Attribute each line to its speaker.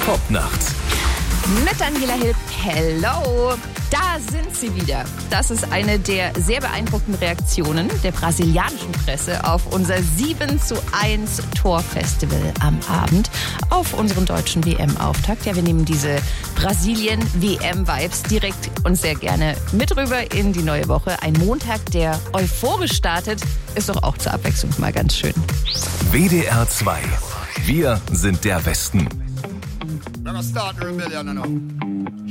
Speaker 1: Top-Nacht.
Speaker 2: Mit Daniela Hilb. Hello! Da sind sie wieder. Das ist eine der sehr beeindruckenden Reaktionen der brasilianischen Presse auf unser 7:1 Torfestival am Abend, auf unseren deutschen WM-Auftakt. Ja, wir nehmen diese Brasilien-WM-Vibes direkt und sehr gerne mit rüber in die neue Woche. Ein Montag, der euphorisch startet, ist doch auch zur Abwechslung mal ganz schön.
Speaker 1: WDR 2. Wir sind der Westen.
Speaker 3: We're gonna start the rebellion now.